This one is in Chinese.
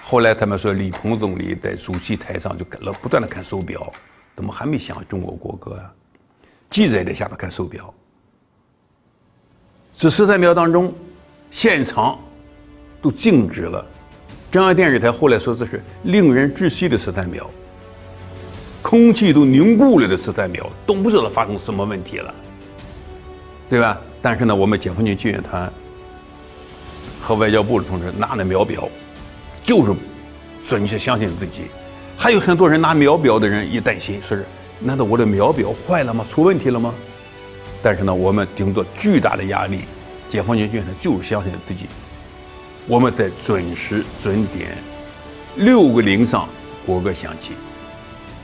后来他们说李鹏总理在主席台上就不断的看手表，怎么还没响中国国歌啊？记者也在下边看手表。这13秒当中，现场都静止了。中央电视台后来说这是令人窒息的13秒，空气都凝固了的13秒，都不知道发生什么问题了，对吧？但是呢，我们解放军救援团和外交部的同志拿着秒表，就是准确相信自己。还有很多人拿秒表的人一担心，说是难道我的秒表坏了吗？出问题了吗？但是呢，我们顶着巨大的压力，解放军救援团就是相信自己。我们在准时准点6个0上国歌响起。